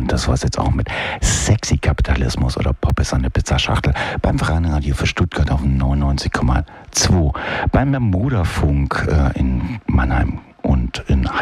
Und das war's jetzt auch mit Sexy Kapitalismus oder Pop ist eine Pizzaschachtel beim Freien Radio für Stuttgart auf 99,2. Beim Bermuda-Funk in Mannheim und in